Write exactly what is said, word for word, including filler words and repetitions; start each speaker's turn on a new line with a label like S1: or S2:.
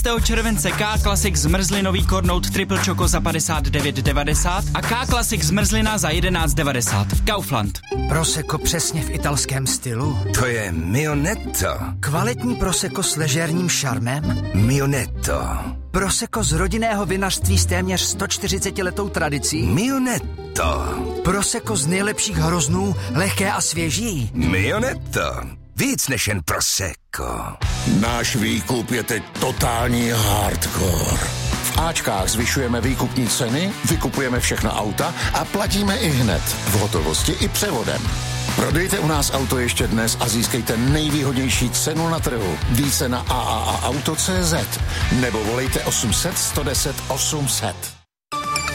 S1: července K-Classic zmrzlinový kornout Triple Choco za padesát devět devadesát a K-Classic zmrzlina za jedenáct devadesát. Kaufland.
S2: Prosecco přesně v italském stylu.
S3: To je Mio Netto.
S2: Kvalitní prosecco s ležérním šarmem.
S3: Mio Netto.
S2: Prosecco z rodinného vinařství s téměř sto čtyřicetiletou tradicí.
S3: Mio Netto.
S2: Prosecco z nejlepších hroznů, lehké a svěží.
S3: Mio Netto. Víc než jen Prosecco.
S4: Náš výkup je teď totální hardcore. V Ačkách zvyšujeme výkupní ceny, vykupujeme všechna auta a platíme i hned. V hotovosti i převodem. Prodejte u nás auto ještě dnes a získejte nejvýhodnější cenu na trhu. Více na a a a auto tečka cé zet nebo volejte osm set sto deset osm set.